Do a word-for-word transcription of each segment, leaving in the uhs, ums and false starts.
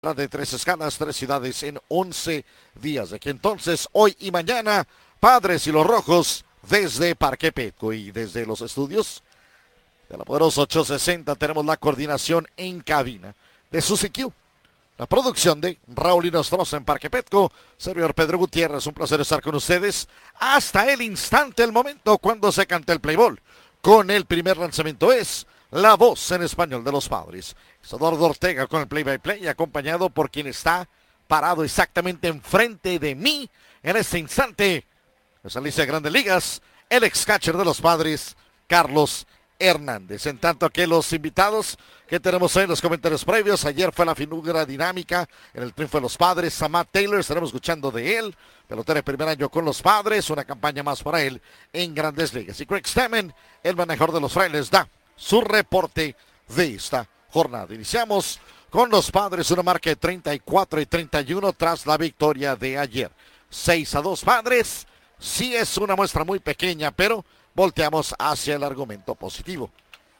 de tres escalas, tres ciudades en once días. De aquí entonces, hoy y mañana, Padres y los Rojos desde Parque Petco y desde los estudios de la poderosa ochocientos sesenta tenemos la coordinación en cabina de Suzy Q. La producción de Raúl Inostroza en Parque Petco, servidor Pedro Gutiérrez, un placer estar con ustedes hasta el instante, el momento cuando se canta el play ball. Con el primer lanzamiento es la voz en español de los Padres. Es Eduardo Ortega con el play by play, acompañado por quien está parado exactamente enfrente de mí en este instante. Es Alicia Grandes Ligas, el ex catcher de los Padres, Carlos Hernández. En tanto que los invitados que tenemos hoy en los comentarios previos, ayer fue la figura dinámica en el triunfo de los Padres, Samad Taylor, estaremos escuchando de él, pelotero de primer año con los Padres, una campaña más para él en Grandes Ligas. Y Craig Stammen, el manejador de los Frailes, da su reporte de esta jornada. Iniciamos con los Padres, una marca de treinta y cuatro y treinta y uno tras la victoria de ayer. seis a dos Padres, sí es una muestra muy pequeña, pero volteamos hacia el argumento positivo.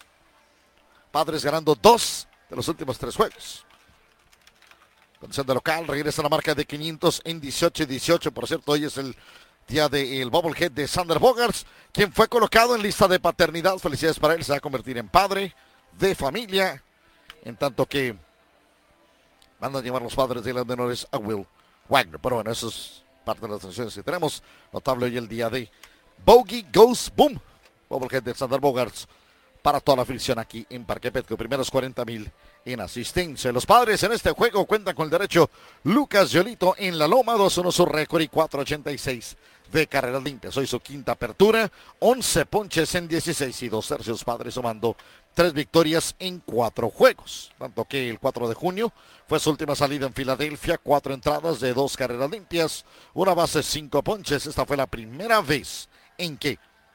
Padres ganando dos de los últimos tres juegos. Condición de local, regresa la marca de quinientos en dieciocho y dieciocho. Por cierto, hoy es el día del bobblehead de Xander Bogaerts, quien fue colocado en lista de paternidad. Felicidades para él, se va a convertir en padre de familia, en tanto que van a llevar los Padres de las menores a Will Wagner. Pero bueno, eso es parte de las tensiones que tenemos. Notable hoy el día de Bogey Goes Boom, bobblehead de Xander Bogaerts para toda la afición aquí en Parque Petco. Primeros cuarenta mil en asistencia. Los Padres en este juego cuentan con el derecho Lucas Yolito en la loma, dos uno su récord y cuatro ochenta y seis de carreras limpias. Hoy su quinta apertura, once ponches en dieciséis y dos tercios. Padres sumando tres victorias en cuatro juegos. Tanto que el cuatro de junio fue su última salida en Filadelfia, cuatro entradas de dos carreras limpias, una base, cinco ponches. Esta fue la primera vez en que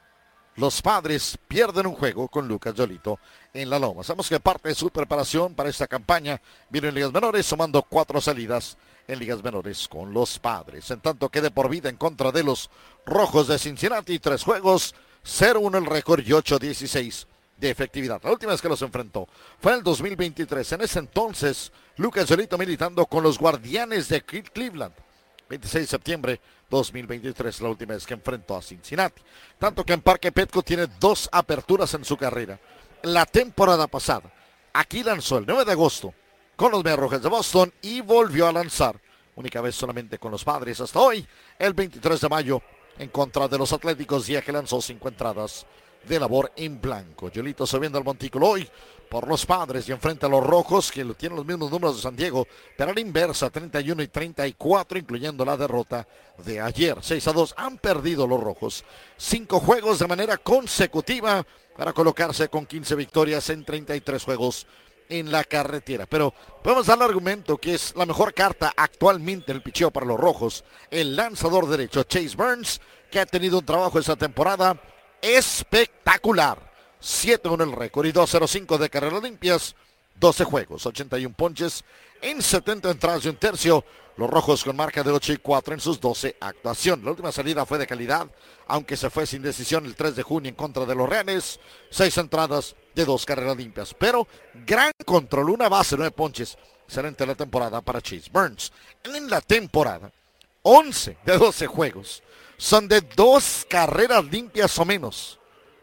los Padres pierden un juego con Lucas Yolito en la loma. Sabemos que parte de su preparación para esta campaña vino en ligas menores, sumando cuatro salidas en ligas menores con los Padres. En tanto que de por vida en contra de los Rojos de Cincinnati, tres juegos, cero uno el récord y ocho dieciséis de efectividad. La última vez que los enfrentó fue en el dos mil veintitrés. En ese entonces, Lucas Yolito militando con los Guardianes de Cleveland. veintiséis de septiembre dos mil veintitrés, la última vez que enfrentó a Cincinnati. Tanto que en Parque Petco tiene dos aperturas en su carrera. La temporada pasada, aquí lanzó el nueve de agosto con los Medias Rojas de Boston y volvió a lanzar, única vez solamente con los Padres hasta hoy, el veintitrés de mayo, en contra de los Atléticos, día que lanzó cinco entradas de labor en blanco. Yolito subiendo al montículo hoy por los Padres y enfrenta a los Rojos, que tienen los mismos números de San Diego, pero a la inversa, treinta y uno y treinta y cuatro, incluyendo la derrota de ayer. seis a dos han perdido los Rojos. Cinco juegos de manera consecutiva para colocarse con quince victorias en treinta y tres juegos en la carretera. Pero podemos dar el argumento que es la mejor carta actualmente en el picheo para los Rojos. El lanzador derecho Chase Burns, que ha tenido un trabajo esta temporada espectacular. siete uno el récord y dos cero cinco de carreras limpias, doce juegos, ochenta y uno ponches en setenta entradas y un tercio. Los Rojos con marca de ocho y cuatro en sus doce actuaciones. La última salida fue de calidad, aunque se fue sin decisión el tres de junio en contra de los Reales. seis entradas de dos carreras limpias, pero gran control, una base, nueve ponches. Excelente la temporada para Chase Burns. En la temporada, once de doce juegos son de dos carreras limpias o menos.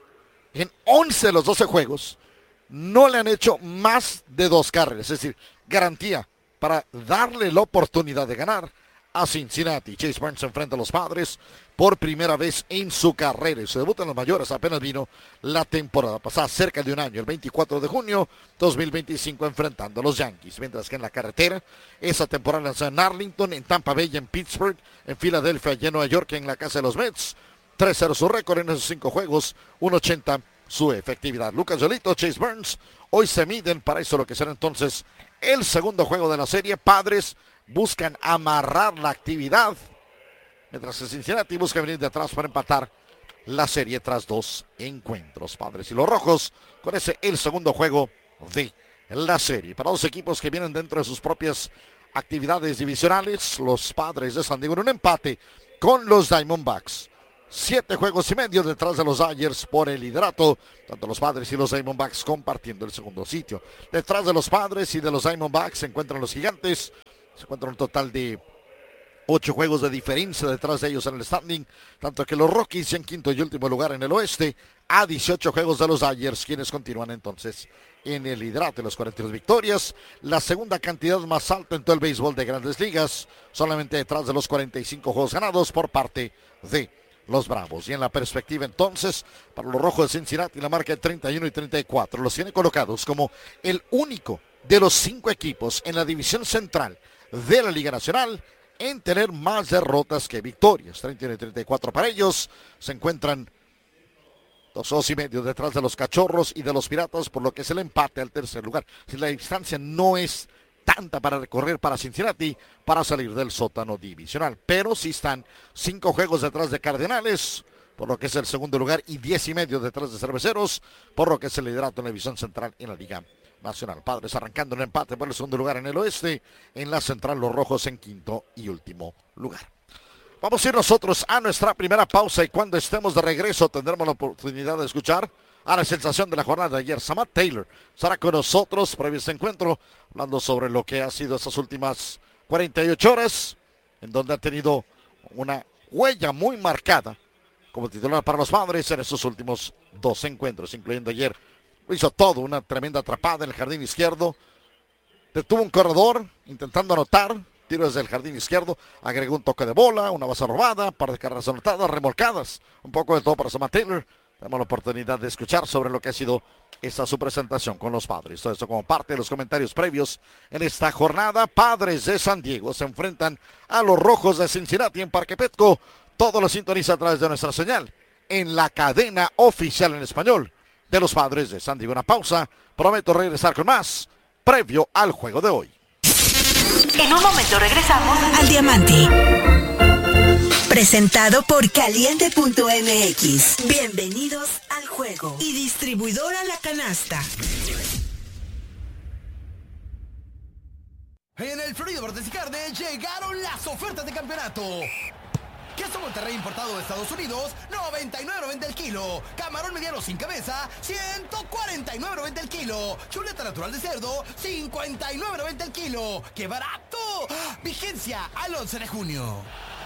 En once de los doce juegos no le han hecho más de dos carreras, es decir, garantía para darle la oportunidad de ganar a Cincinnati. Chase Burns se enfrenta a los Padres por primera vez en su carrera y su debut en los mayores apenas vino la temporada pasada, cerca de un año, el veinticuatro de junio dos mil veinticinco, enfrentando a los Yankees, mientras que en la carretera esa temporada lanzó en Arlington, en Tampa Bay, en Pittsburgh, en Filadelfia y en Nueva York, en la casa de los Mets. tres cero su récord en esos cinco juegos, uno ochenta su efectividad. Lucas Yolito, Chase Burns, hoy se miden para eso lo que será entonces el segundo juego de la serie. Padres buscan amarrar la actividad, mientras que Cincinnati busca venir de atrás para empatar la serie tras dos encuentros. Padres y los Rojos con ese el segundo juego de la serie. Para dos equipos que vienen dentro de sus propias actividades divisionales, los Padres de San Diego en un empate con los Diamondbacks. Siete juegos y medio detrás de los Dodgers por el liderato. Tanto los Padres y los Diamondbacks compartiendo el segundo sitio. Detrás de los Padres y de los Diamondbacks se encuentran los Gigantes. Se encuentran un total de ocho juegos de diferencia detrás de ellos en el standing. Tanto que los Rockies en quinto y último lugar en el oeste. A dieciocho juegos de los Dodgers, quienes continúan entonces en el liderato de las cuarenta y dos victorias. La segunda cantidad más alta en todo el béisbol de Grandes Ligas. Solamente detrás de los cuarenta y cinco juegos ganados por parte de los Bravos. Y en la perspectiva entonces, para los Rojos de Cincinnati, la marca de treinta y uno y treinta y cuatro los tiene colocados como el único de los cinco equipos en la división central de la Liga Nacional en tener más derrotas que victorias. treinta y uno y treinta y cuatro para ellos. Se encuentran dos dos y medio detrás de los Cachorros y de los Piratas, por lo que es el empate al tercer lugar. Si la distancia no es tanta para recorrer para Cincinnati para salir del sótano divisional, pero sí están cinco juegos detrás de Cardenales, por lo que es el segundo lugar, y diez y medio detrás de Cerveceros, por lo que es el liderato en la división central en la Liga Nacional. Padres arrancando un empate por el segundo lugar en el oeste, en la central los Rojos en quinto y último lugar. Vamos a ir nosotros a nuestra primera pausa y cuando estemos de regreso tendremos la oportunidad de escuchar a la sensación de la jornada de ayer. Samad Taylor estará con nosotros previo a este encuentro, hablando sobre lo que ha sido estas últimas cuarenta y ocho horas, en donde ha tenido una huella muy marcada como titular para los Padres en estos últimos dos encuentros, incluyendo ayer. Hizo todo, una tremenda atrapada en el jardín izquierdo, detuvo un corredor intentando anotar, tiro desde el jardín izquierdo, agregó un toque de bola, una base robada, un par de carreras anotadas, remolcadas, un poco de todo para Samad Taylor. Tenemos la oportunidad de escuchar sobre lo que ha sido esta su presentación con los Padres. Todo esto como parte de los comentarios previos en esta jornada. Padres de San Diego se enfrentan a los Rojos de Cincinnati en Parque Petco. Todo lo sintoniza a través de nuestra señal en la cadena oficial en español de los Padres de San Diego. Una pausa. Prometo regresar con más previo al juego de hoy. En un momento regresamos al Diamante. Presentado por Caliente punto M X. Bienvenidos al juego. Y distribuidora La Canasta. En el Florido Bordes y Carne llegaron las ofertas de campeonato. Queso Monterrey importado de Estados Unidos, noventa y nueve noventa el kilo. Camarón mediano sin cabeza, ciento cuarenta y nueve noventa el kilo. Chuleta natural de cerdo, cincuenta y nueve noventa el kilo. ¡Qué barato! Vigencia al once de junio.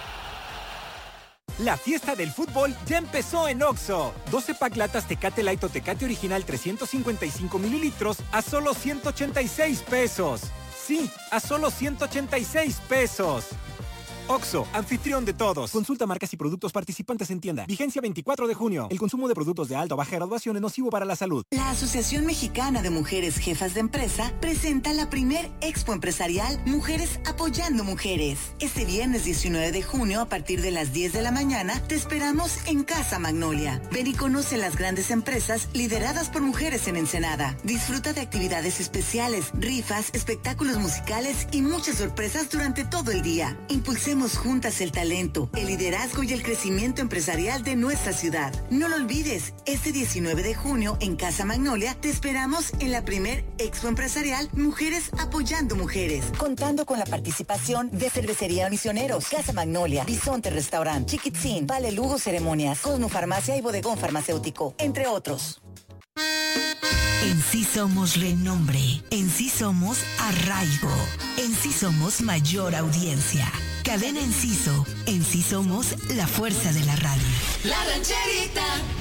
La fiesta del fútbol ya empezó en Oxxo. doce pack latas Tecate Light o Tecate Original trescientos cincuenta y cinco mililitros a solo ciento ochenta y seis pesos. Sí, a solo ciento ochenta y seis pesos. Oxxo, anfitrión de todos. Consulta marcas y productos participantes en tienda. Vigencia veinticuatro de junio. El consumo de productos de alta o baja graduación es nocivo para la salud. La Asociación Mexicana de Mujeres Jefas de Empresa presenta la primer Expo Empresarial Mujeres Apoyando Mujeres. Este viernes diecinueve de junio, a partir de las diez de la mañana, te esperamos en Casa Magnolia. Ven y conoce las grandes empresas lideradas por mujeres en Ensenada. Disfruta de actividades especiales, rifas, espectáculos musicales y muchas sorpresas durante todo el día. Impulsemos juntas el talento, el liderazgo y el crecimiento empresarial de nuestra ciudad. No lo olvides, este diecinueve de junio en Casa Magnolia te esperamos en la primer Expo Empresarial Mujeres Apoyando Mujeres, contando con la participación de Cervecería Misioneros, Casa Magnolia, Bisonte Restaurant, Chiquitzín, Vale Lugo Ceremonias, Cosmo Farmacia y Bodegón Farmacéutico, entre otros. En sí somos renombre, en sí somos arraigo, en sí somos mayor audiencia. Cadena Enciso, en sí somos la fuerza de la radio. La Rancherita.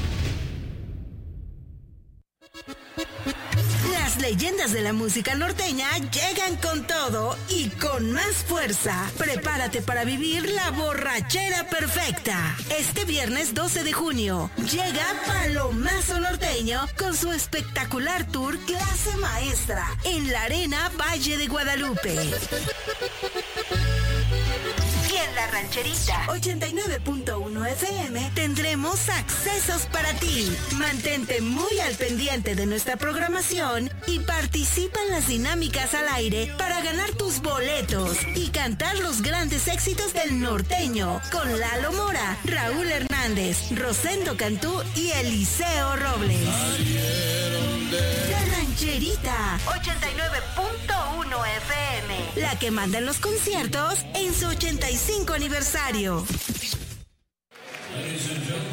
Las leyendas de la música norteña llegan con todo y con más fuerza. Prepárate para vivir la borrachera perfecta. Este viernes doce de junio llega Palomazo Norteño con su espectacular tour Clase Maestra en la Arena Valle de Guadalupe. Y en la Rancherita ochenta y nueve punto uno F M tendremos accesos para ti. Mantente muy al pendiente de nuestra programación y participa en las dinámicas al aire para ganar tus boletos y cantar los grandes éxitos del norteño con Lalo Mora, Raúl Hernández, Rosendo Cantú y Eliseo Robles. La Rancherita ochenta y nueve punto uno F M, la que manda en los conciertos en su ochenta y cinco aniversario.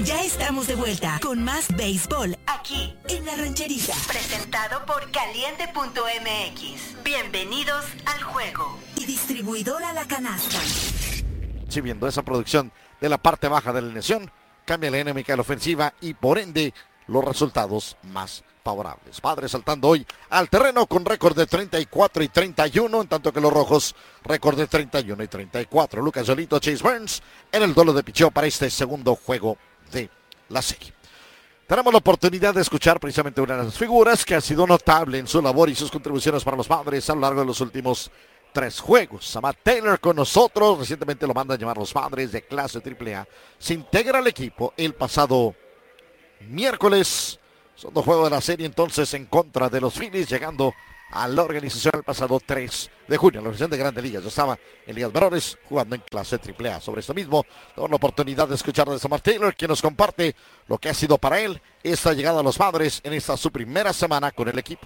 Ya estamos de vuelta con más béisbol aquí en La Rancherita. Presentado por caliente punto m x. Bienvenidos al juego. Y distribuidora La Canasta. Sí, viendo esa producción de la parte baja de la alineación, cambia la dinámica de la ofensiva y por ende los resultados más favorables. Padres saltando hoy al terreno con récord de treinta y cuatro y treinta y uno, en tanto que los rojos récord de treinta y uno y treinta y cuatro. Lucas Yolito, Chase Burns en el duelo de picheo para este segundo juego de la serie. Tenemos la oportunidad de escuchar precisamente una de las figuras que ha sido notable en su labor y sus contribuciones para los Padres a lo largo de los últimos tres juegos. Samad Taylor con nosotros, recientemente lo mandan a llamar los Padres de clase triple A. Se integra al equipo el pasado miércoles, segundo juego de la serie entonces en contra de los Phillies, llegando a la organización el pasado tres de junio, la organización de Grandes Ligas. Yo estaba en Ligas Menores jugando en clase triple A. Sobre esto mismo, tengo la oportunidad de escuchar de Samad Taylor, quien nos comparte lo que ha sido para él esta llegada a los Padres en esta su primera semana con el equipo.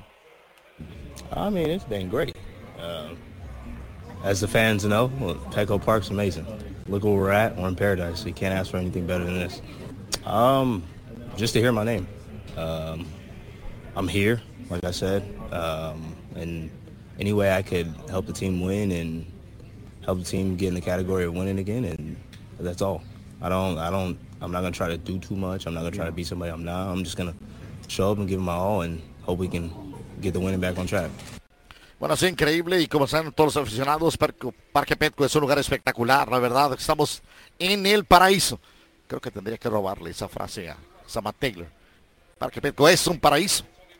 I mean, it's been great. Uh, as the fans know, well, Petco Park's amazing. Look where we're at. We're in paradise. You can't ask for anything better than this. Um, just to hear my name. Um, I'm here, like I said, um, and any way I could help the team win and help the team get in the category of winning again, and that's all. I don't, I don't, I'm not gonna try to do too much. I'm not gonna try to be somebody I'm not. I'm just gonna show up and give them my all and hope we can get the winning back on track. Bueno, es increíble y como saben todos los aficionados, Parque Petco es un lugar espectacular, la verdad, estamos en el paraíso. Creo que tendría que robarle esa frase a Samad Taylor. Parque Petco es un paraíso.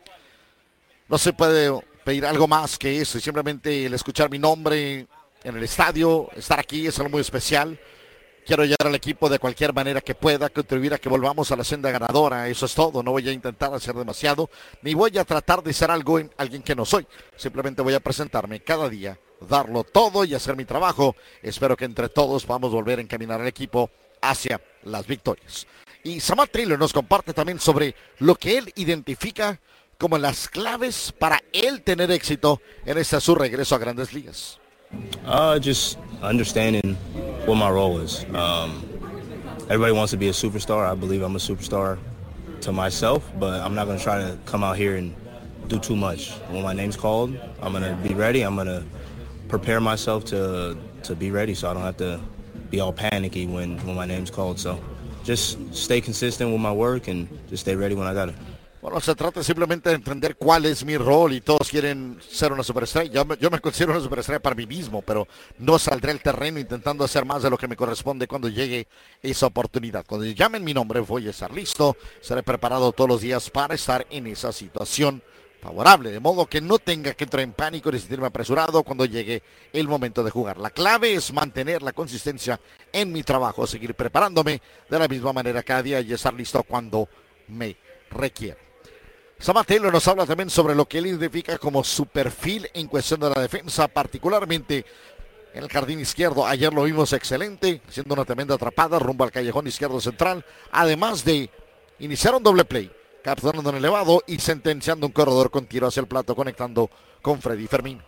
No se puede pedir algo más que eso, y simplemente el escuchar mi nombre en el estadio, estar aquí es algo muy especial. Quiero ayudar al equipo de cualquier manera que pueda, contribuir a que volvamos a la senda ganadora. Eso es todo. No voy a intentar hacer demasiado, ni voy a tratar de ser algo en alguien que no soy. Simplemente voy a presentarme cada día, darlo todo y hacer mi trabajo. Espero que entre todos podamos volver a encaminar al equipo hacia las victorias. Y Samad Taylor nos comparte también sobre lo que él identifica como las claves para él tener éxito en este su regreso a Grandes Ligas. Uh, just understanding what my role is. Um, everybody wants to be a superstar. I believe I'm a superstar to myself, but I'm not going to try to come out here and do too much. When my name's called, I'm going to be ready. I'm going to prepare myself to to be ready so I don't have to be all panicky when, when my name's called. So just stay consistent with my work and just stay ready when I got it. Bueno, se trata simplemente de entender cuál es mi rol y todos quieren ser una superestrella. Yo me, yo me considero una superestrella para mí mismo, pero no saldré al terreno intentando hacer más de lo que me corresponde cuando llegue esa oportunidad. Cuando llamen mi nombre voy a estar listo, seré preparado todos los días para estar en esa situación favorable, de modo que no tenga que entrar en pánico ni sentirme apresurado cuando llegue el momento de jugar. La clave es mantener la consistencia en mi trabajo, seguir preparándome de la misma manera cada día y estar listo cuando me requiera. Samad Taylor nos habla también sobre lo que él identifica como su perfil en cuestión de la defensa, particularmente en el jardín izquierdo. Ayer lo vimos excelente, haciendo una tremenda atrapada rumbo al callejón izquierdo central, además de iniciar un doble play, capturando en elevado y sentenciando un corredor con tiro hacia el plato, conectando con Freddy Fermín.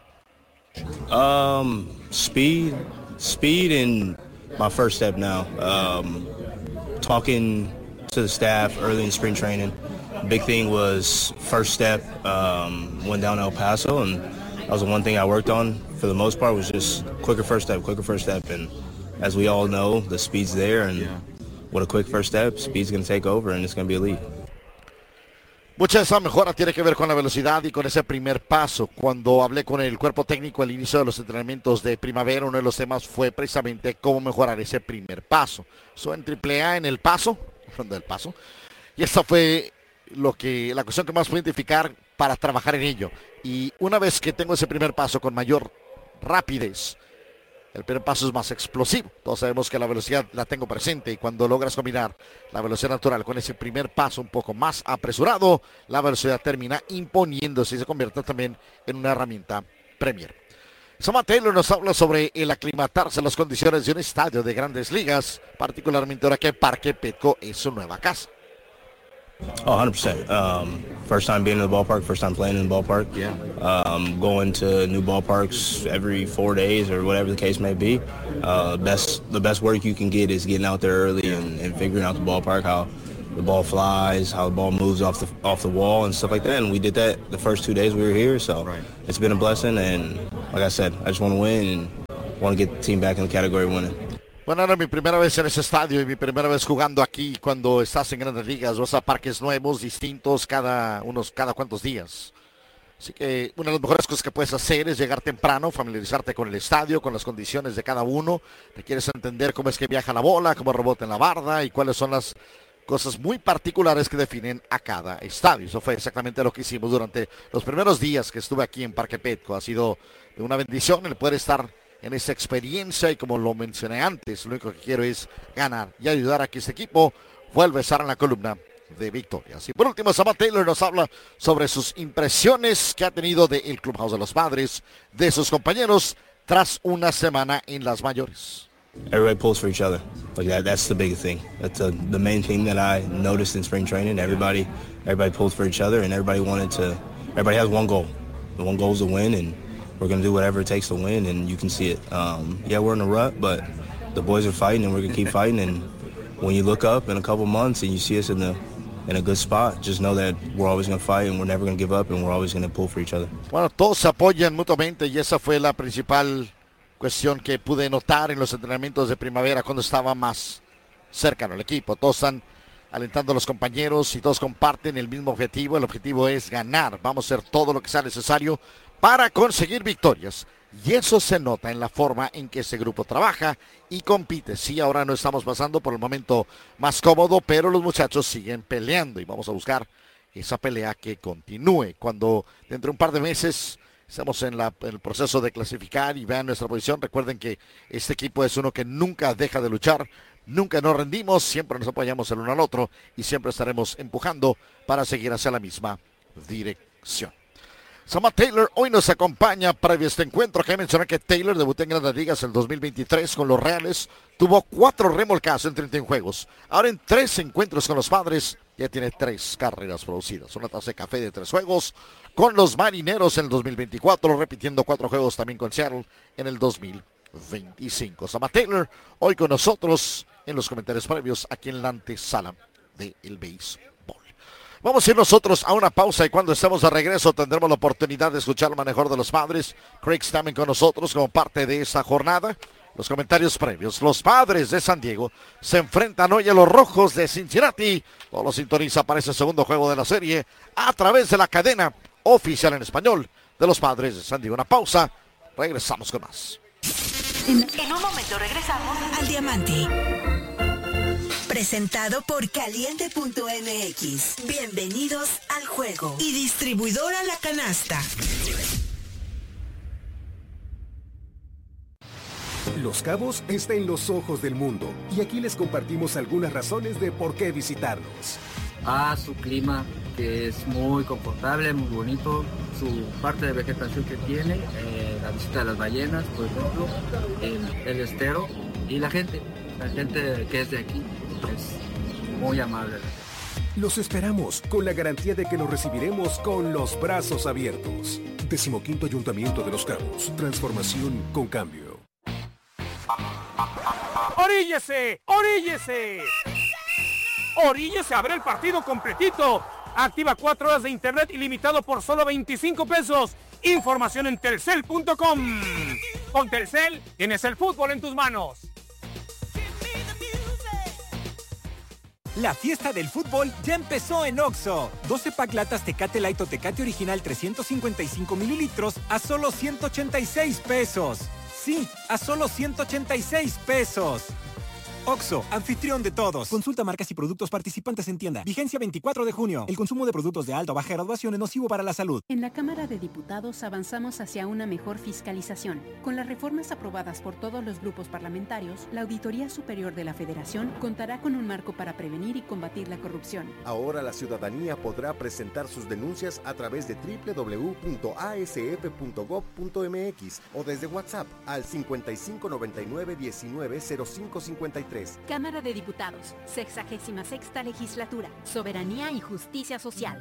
Um, speed, speed and my first step now. Um, talking to the staff early in spring training. Big thing was first step, um, went down to El Paso, and that was the one thing I worked on for the most part was just quicker first step, quicker first step. And as we all know, the speed's there, and yeah. With a quick first step, speed's going to take over, and it's going to be elite. Mucha de esa mejora tiene que ver con la velocidad y con ese primer paso. Cuando hablé con el cuerpo técnico al inicio de los entrenamientos de primavera, uno de los temas fue precisamente cómo mejorar ese primer paso. So, en triple A, en el paso, del paso, y esta fue lo que la cuestión que más puedo identificar para trabajar en ello. Y una vez que tengo ese primer paso con mayor rapidez, el primer paso es más explosivo. Todos sabemos que la velocidad la tengo presente y cuando logras combinar la velocidad natural con ese primer paso un poco más apresurado, la velocidad termina imponiéndose y se convierte también en una herramienta Premier. Samad Taylor nos habla sobre el aclimatarse a las condiciones de un estadio de Grandes Ligas, particularmente ahora que Parque Petco es su nueva casa. Oh, one hundred percent. Um, first time being in the ballpark, first time playing in the ballpark. Yeah. Um, going to new ballparks every four days or whatever the case may be. Uh, best the best work you can get is getting out there early and, and figuring out the ballpark, how the ball flies, how the ball moves off the off the wall and stuff like that. And we did that the first two days we were here, so right. It's been a blessing. And like I said, I just want to win and want to get the team back in the category of winning. Bueno, era mi primera vez en ese estadio y mi primera vez jugando aquí. Cuando estás en grandes ligas, vas a parques nuevos, distintos, cada unos cada cuantos días. Así que una de las mejores cosas que puedes hacer es llegar temprano, familiarizarte con el estadio, con las condiciones de cada uno. Te quieres entender cómo es que viaja la bola, cómo rebota en la barda y cuáles son las cosas muy particulares que definen a cada estadio. Eso fue exactamente lo que hicimos durante los primeros días que estuve aquí en Parque Petco. Ha sido una bendición el poder estar en esa experiencia y como lo mencioné antes, lo único que quiero es ganar y ayudar a que este equipo vuelva a estar en la columna de victorias. Y por último, Samad Taylor nos habla sobre sus impresiones que ha tenido del Clubhouse de los Padres, de sus compañeros tras una semana en las mayores. Everybody pulls for each other. Like that, that's the big thing. That's a, the main thing that I noticed in spring training. Everybody, everybody pulls for each other, and everybody wanted to. Everybody has one goal. The one goal is to win, and we're going to do whatever it takes to win, and you can see it. Um, yeah, we're in a rut, but the boys are fighting, and we're going to keep fighting. And when you look up in a couple months and you see us in the in a good spot, just know that we're always going to fight, and we're never going to give up, and we're always going to pull for each other. Bueno, todos se apoyan mutuamente y esa fue la principal cuestión que pude notar en los entrenamientos de primavera cuando estaba más cercano al equipo. Todos están alentando a los compañeros y todos comparten el mismo objetivo. El objetivo es ganar. Vamos a hacer todo lo que sea necesario para conseguir victorias. Y eso se nota en la forma en que ese grupo trabaja y compite. Sí, ahora no estamos pasando por el momento más cómodo, pero los muchachos siguen peleando y vamos a buscar esa pelea que continúe. Cuando dentro de un par de meses estamos en, la, en el proceso de clasificar y vean nuestra posición, recuerden que este equipo es uno que nunca deja de luchar, nunca nos rendimos, siempre nos apoyamos el uno al otro y siempre estaremos empujando para seguir hacia la misma dirección. Samad Taylor hoy nos acompaña para este encuentro. Que mencionar que Taylor debutó en Grandes Ligas en el dos mil veintitrés con los Reales. Tuvo cuatro remolcados en treinta y uno juegos. Ahora en tres encuentros con los Padres ya tiene tres carreras producidas. Una taza de café de tres juegos con los Marineros en el dos mil veinticuatro. Repitiendo cuatro juegos también con Seattle en el dos mil veinticinco. Samad Taylor hoy con nosotros en los comentarios previos aquí en la antesala del béisbol. Vamos a ir nosotros a una pausa y cuando estemos de regreso tendremos la oportunidad de escuchar lo mejor de los Padres. Craig también con nosotros como parte de esta jornada. Los comentarios previos. Los Padres de San Diego se enfrentan hoy a los Rojos de Cincinnati. Todo lo sintoniza para ese segundo juego de la serie a través de la cadena oficial en español de los Padres de San Diego. Una pausa. Regresamos con más. En, en un momento regresamos al Diamante. Presentado por Caliente punto M X. Bienvenidos al juego. Y distribuidora La Canasta. Los Cabos está en los ojos del mundo. Y aquí les compartimos algunas razones de por qué visitarnos. A su clima, que es muy confortable, muy bonito, su parte de vegetación que tiene, eh, la visita de las ballenas, por ejemplo, el, el estero y la gente, la gente que es de aquí. Es muy amable. Los esperamos con la garantía de que los recibiremos con los brazos abiertos. Decimoquinto Ayuntamiento de Los Cabos. Transformación con cambio. ¡Oríllese! ¡Oríllese! ¡Oríllese a ver el partido completito! Activa cuatro horas de internet ilimitado por solo veinticinco pesos. Información en telcel punto com. Con Telcel tienes el fútbol en tus manos. La fiesta del fútbol ya empezó en Oxxo. doce pack latas Tecate Light o Tecate Original trescientos cincuenta y cinco mililitros a solo ciento ochenta y seis pesos. Sí, a solo ciento ochenta y seis pesos. Oxxo, anfitrión de todos. Consulta marcas y productos participantes en tienda. Vigencia veinticuatro de junio. El consumo de productos de alta o baja graduación es nocivo para la salud. En la Cámara de Diputados avanzamos hacia una mejor fiscalización. Con las reformas aprobadas por todos los grupos parlamentarios, la Auditoría Superior de la Federación contará con un marco para prevenir y combatir la corrupción. Ahora la ciudadanía podrá presentar sus denuncias a través de doble u doble u doble u punto a s f punto gob punto m x o desde WhatsApp al cincuenta y cinco noventa y nueve diecinueve cero cinco cincuenta y tres. veintitrés. Cámara de Diputados, sexagésima sexta legislatura, Soberanía y Justicia Social.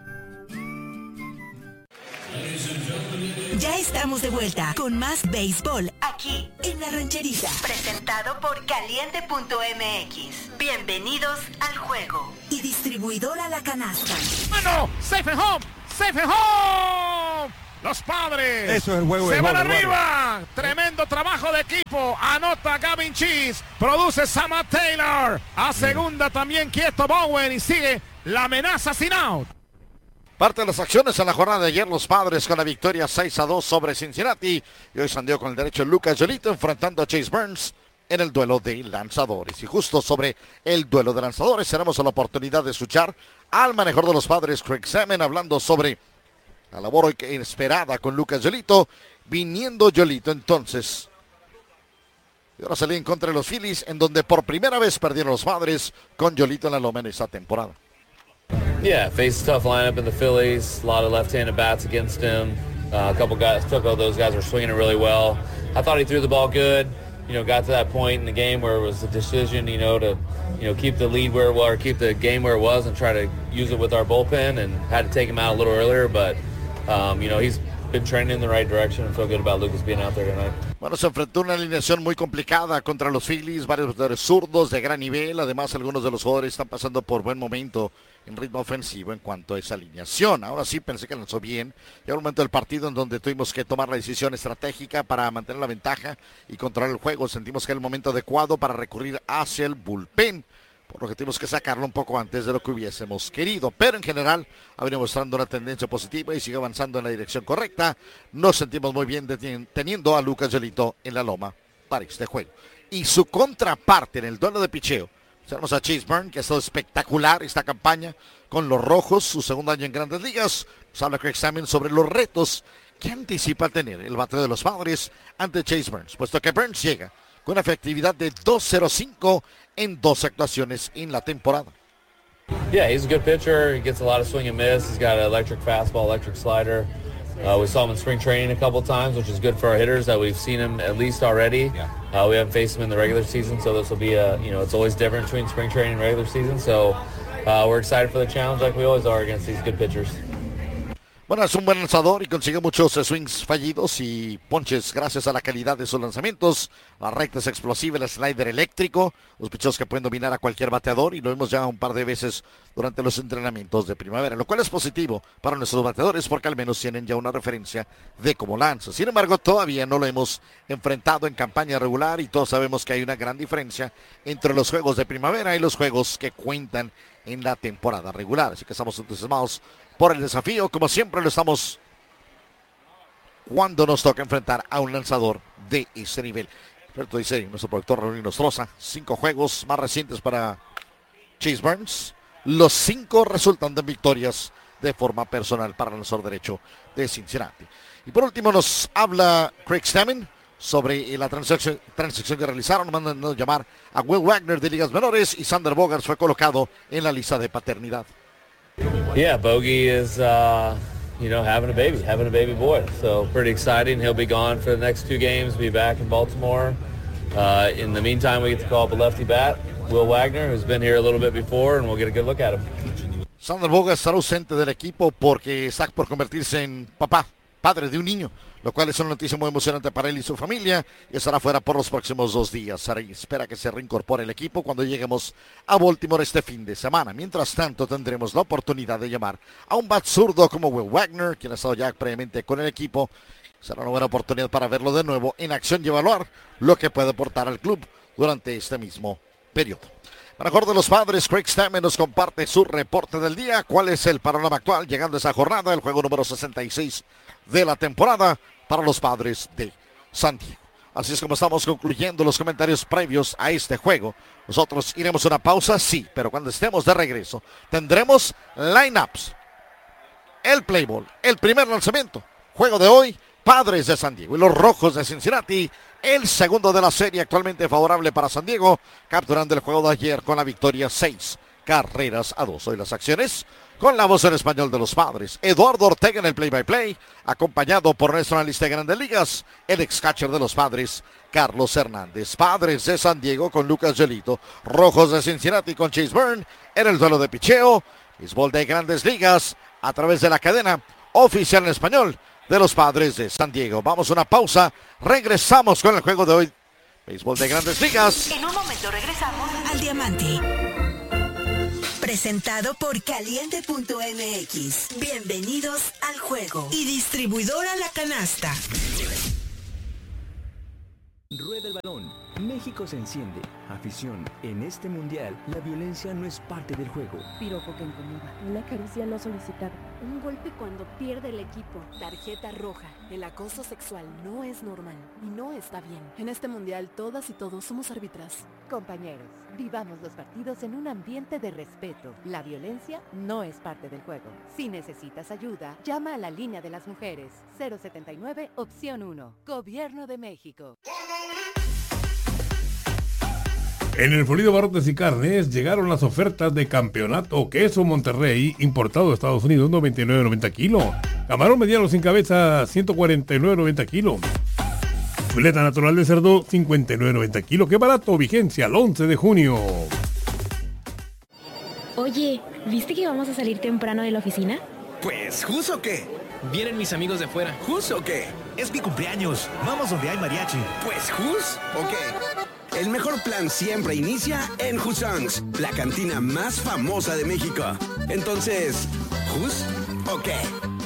Ya estamos de vuelta con más béisbol aquí en La Rancherita. Presentado por Caliente punto M X. Bienvenidos al juego. Y distribuidora La Canasta. ¡Mano! ¡Safe and home! ¡Safe and home! Los Padres Eso es el juego se de van juego, arriba. Tremendo trabajo de equipo. Anota Gavin Cheese. Produce Sama Taylor. A segunda también quieto Bowen. Y sigue la amenaza sin out. Parte de las acciones en la jornada de ayer, los Padres con la victoria seis a dos sobre Cincinnati. Y hoy San Diego con el derecho Lucas Giolito enfrentando a Chase Burns en el duelo de lanzadores. Y justo sobre el duelo de lanzadores tenemos la oportunidad de escuchar al manejador de los Padres, Craig Sammon, hablando sobre la labor esperada con Lucas Giolito, viniendo Giolito entonces. Y ahora salí en contra de los Phillies, en donde por primera vez perdieron los Padres con Giolito en la loma en esta temporada. Yeah, faced a tough lineup in the Phillies. A lot of left-handed bats against him. Uh, a couple guys, took all those guys were swinging it really well. I thought he threw the ball good. You know, got to that point in the game where it was a decision, you know, to, you know, keep the lead where it was, or keep the game where it was, and try to use it with our bullpen. And had to take him out a little earlier, but um, you know, he's been trending in the right direction, and feel good about Lucas being out there tonight. Bueno, se enfrentó a una alineación muy complicada contra los Phillies, varios jugadores zurdos de gran nivel, además algunos de los jugadores están pasando por buen momento en ritmo ofensivo en cuanto a esa alineación. Ahora sí pensé que lanzó bien. Llegó el momento del partido en donde tuvimos que tomar la decisión estratégica para mantener la ventaja y controlar el juego. Sentimos que era el momento adecuado para recurrir hacia el bullpen, por lo que tuvimos que sacarlo un poco antes de lo que hubiésemos querido. Pero en general ha venido mostrando una tendencia positiva y sigue avanzando en la dirección correcta. Nos sentimos muy bien teniendo a Lucas Giolito en la loma para este juego. Y su contraparte en el duelo de picheo, tenemos a Chase Burns, que ha estado espectacular esta campaña con los Rojos, su segundo año en Grandes Ligas. Nos habla Craig Sammon sobre los retos que anticipa tener el bateo de los Padres ante Chase Burns, puesto que Burns llega con una efectividad de dos cero cinco en dos actuaciones en la temporada. Yeah, he's a good pitcher. He gets a lot of swing and miss. He's got an electric fastball, electric slider. Uh, we saw him in spring training a couple times, which is good for our hitters that we've seen him at least already. Yeah. Uh, we haven't faced him in the regular season, so this will be a, you know, it's always different between spring training and regular season. So uh, we're excited for the challenge like we always are against these good pitchers. Bueno, es un buen lanzador y consigue muchos swings fallidos y ponches gracias a la calidad de sus lanzamientos. La recta es explosiva, el slider eléctrico, los picheos que pueden dominar a cualquier bateador, y lo vimos ya un par de veces durante los entrenamientos de primavera, lo cual es positivo para nuestros bateadores porque al menos tienen ya una referencia de cómo lanza. Sin embargo, todavía no lo hemos enfrentado en campaña regular y todos sabemos que hay una gran diferencia entre los juegos de primavera y los juegos que cuentan en la temporada regular. Así que estamos entusiasmados por el desafío, como siempre lo estamos cuando nos toca enfrentar a un lanzador de ese nivel. Alberto dice nuestro productor Raúl Nostroza, cinco juegos más recientes para Chase Burns. Los cinco resultan de victorias de forma personal para el lanzador derecho de Cincinnati. Y por último nos habla Craig Sammon sobre la transacción, transacción que realizaron, mandando llamar a Will Wagner de ligas menores, y Sander Bogaerts fue colocado en la lista de paternidad. Yeah, Bogey is, uh, you know, having a baby, having a baby boy. So pretty exciting. He'll be gone for the next two games, be back in Baltimore. Uh, in the meantime, we get to call up a lefty bat, Will Wagner, who's been here a little bit before, and we'll get a good look at him. Sander Bogaerts estará ausente del equipo porque está por convertirse en papá, padre de un niño, lo cual es una noticia muy emocionante para él y su familia, y estará fuera por los próximos dos días. Se espera que se reincorpore el equipo cuando lleguemos a Baltimore este fin de semana. Mientras tanto, tendremos la oportunidad de llamar a un bat zurdo como Will Wagner, quien ha estado ya previamente con el equipo. Será una buena oportunidad para verlo de nuevo en acción y evaluar lo que puede aportar al club durante este mismo periodo. Mejor de los Padres, Craig Sammon nos comparte su reporte del día. ¿Cuál es el panorama actual llegando a esa jornada, el juego número sesenta y seis de la temporada para los Padres de San Diego? Así es como estamos concluyendo los comentarios previos a este juego. Nosotros iremos a una pausa, sí, pero cuando estemos de regreso tendremos lineups, el play ball, el primer lanzamiento, juego de hoy, Padres de San Diego y los Rojos de Cincinnati, el segundo de la serie actualmente favorable para San Diego, capturando el juego de ayer con la victoria seis carreras a dos. Hoy las acciones con la voz en español de los Padres, Eduardo Ortega en el play-by-play, acompañado por nuestro analista de Grandes Ligas, el ex-catcher de los Padres, Carlos Hernández. Padres de San Diego con Lucas Gelito. Rojos de Cincinnati con Chase Byrne en el duelo de picheo. Béisbol de Grandes Ligas a través de la cadena oficial en español de los Padres de San Diego. Vamos a una pausa. Regresamos con el juego de hoy. Béisbol de Grandes Ligas. En un momento regresamos al Diamante. Presentado por Caliente punto M X. Bienvenidos al juego. Y distribuidora La Canasta. Rueda el balón. México se enciende. Afición, en este mundial, la violencia no es parte del juego. Piropo que incomoda. Una caricia no solicitada. Un golpe cuando pierde el equipo. Tarjeta roja. El acoso sexual no es normal y no está bien. En este mundial, todas y todos somos árbitras. Compañeros, vivamos los partidos en un ambiente de respeto. La violencia no es parte del juego. Si necesitas ayuda, llama a la línea de las mujeres. cero setenta y nueve, opción uno. Gobierno de México. En el Florido Barrotes y Carnes llegaron las ofertas de Campeonato Queso Monterrey, importado de Estados Unidos, noventa y nueve noventa kilos. Camarón mediano sin cabeza, ciento cuarenta y nueve noventa kilos. Chuleta natural de cerdo, cincuenta y nueve noventa kilos. ¡Qué barato! Vigencia al once de junio. Oye, ¿viste que vamos a salir temprano de la oficina? Pues, ¿jus o qué? Vienen mis amigos de fuera. ¿Jus o qué? Es mi cumpleaños. Vamos donde hay mariachi. Pues, ¿jus o qué? El mejor plan siempre inicia en Husongs, la cantina más famosa de México. Entonces, ¿jus o qué?